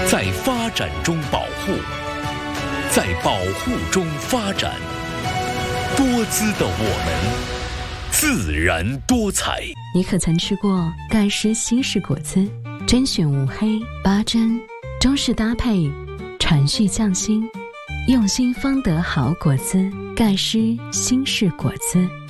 在发展中保护，在保护中发展。多姿的我们，自然多彩。 你可曾吃过盖诗西式果汁？甄选无黑8珍，中式搭配，传续匠心，用心方得好果汁。盖诗新式果汁。